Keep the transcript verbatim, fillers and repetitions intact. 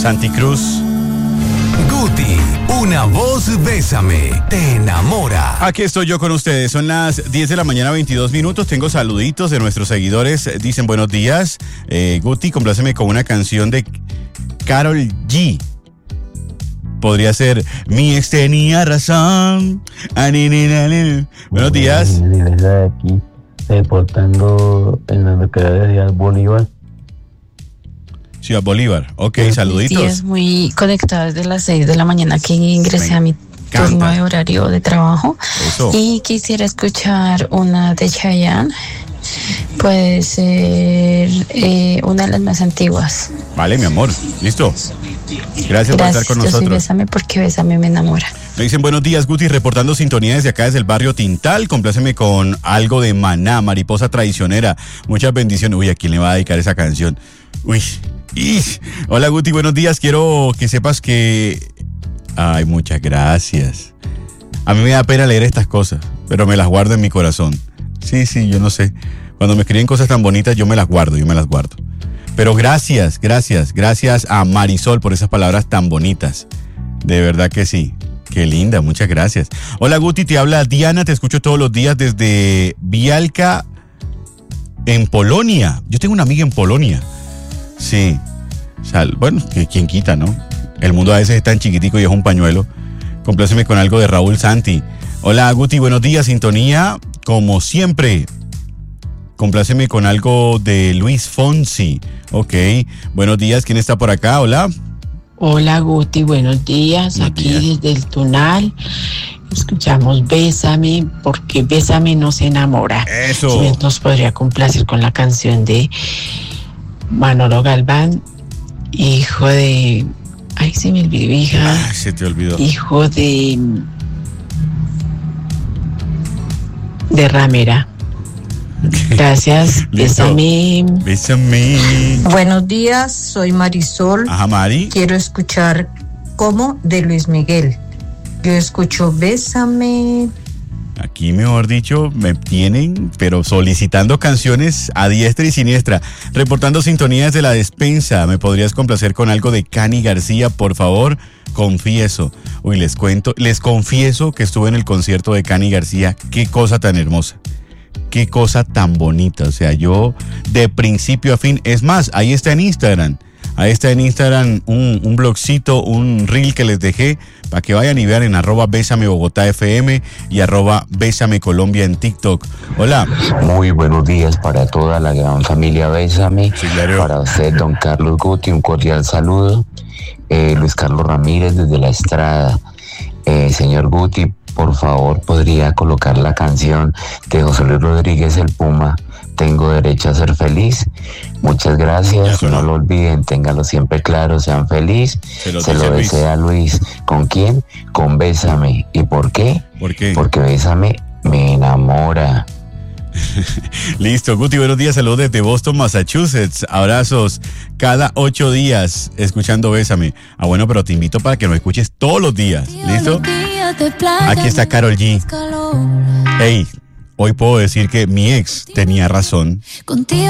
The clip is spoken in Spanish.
Santi Cruz. Guti, una voz bésame, te enamora. Aquí estoy yo con ustedes, son las diez de la mañana, veintidós minutos, tengo saluditos de nuestros seguidores, dicen buenos días, eh, Guti, compláceme con una canción de Karol G. Podría ser Mi ex tenía razón. Buenos días. De aquí, reportando en la localidad de Ciudad Bolívar. Ciudad Bolívar, ok, saluditos. Sí, es muy conectado desde las seis de la mañana que ingresé a mi turno de horario de trabajo. Eso. Y quisiera escuchar una de Chayanne. Puede ser eh, una de las más antiguas. Vale, mi amor, listo. Gracias, por estar con yo nosotros. soy Bésame porque Bésame me enamora. Me dicen buenos días, Guti, reportando sintonía desde acá, desde el barrio Tintal. Compláceme con algo de Maná, Mariposa Traicionera. Muchas bendiciones. Uy, ¿a quién le va a dedicar esa canción? Uy, y... Hola, Guti, buenos días. Quiero que sepas que... Ay, muchas gracias. A mí me da pena leer estas cosas, pero me las guardo en mi corazón. Sí, sí, yo no sé. Cuando me escriben cosas tan bonitas, yo me las guardo, yo me las guardo. Pero gracias, gracias, gracias a Marisol por esas palabras tan bonitas. De verdad que sí. Qué linda, muchas gracias. Hola, Guti, te habla Diana, te escucho todos los días desde Białka, en Polonia. Yo tengo una amiga en Polonia. Sí. O sea, bueno, ¿quién quita, no? El mundo a veces es tan chiquitico y es un pañuelo. Compláceme con algo de Raúl Santi. Hola, Guti, buenos días, sintonía, como siempre. Compláceme con algo de Luis Fonsi. Ok, buenos días, ¿quién está por acá? Hola. Hola, Guti, buenos días. Buenos Aquí días. desde el Tunal escuchamos Bésame, porque Bésame nos enamora. Eso. Si nos podría complacer con la canción de Manolo Galván, hijo de... Ay, se me olvidó, hija. Ay, se te olvidó. Hijo de... de Ramera. Gracias, Listo. Bésame. Bésame. Buenos días, soy Marisol. Ajá, Mari. Quiero escuchar Como de Luis Miguel. Yo escucho Bésame. Aquí, mejor dicho, me tienen, pero solicitando canciones a diestra y siniestra. Reportando sintonías de la despensa. ¿Me podrías complacer con algo de Cani García, por favor? Confieso. Uy, les cuento, les confieso que estuve en el concierto de Cani García. Qué cosa tan hermosa. Qué cosa tan bonita. O sea, yo de principio a fin. Es más, ahí está en Instagram. Ahí está en Instagram un, un blogcito, un reel que les dejé para que vayan y vean en arroba Bésame Bogotá F M y arroba Bésame Colombia en TikTok. Hola. Muy buenos días para toda la gran familia Bésame. Sí, claro. Para usted, don Carlos Guti, un cordial saludo. Eh, Luis Carlos Ramírez desde La Estrada. Eh, señor Guti, por favor, podría colocar la canción de José Luis Rodríguez, El Puma, Tengo Derecho a Ser Feliz. Muchas gracias, no lo olviden, ténganlo siempre claro, sean feliz. Se lo, Se lo Luis. desea Luis. ¿Con quién? Con Bésame. ¿Y por qué? ¿Por qué? Porque Bésame me enamora. Listo, Guti, buenos días, saludos desde Boston, Massachusetts, abrazos cada ocho días escuchando Bésame. Ah, bueno, pero te invito para que nos escuches todos los días, ¿listo? Aquí está Karol G. Hey, hoy puedo decir que mi ex tenía razón.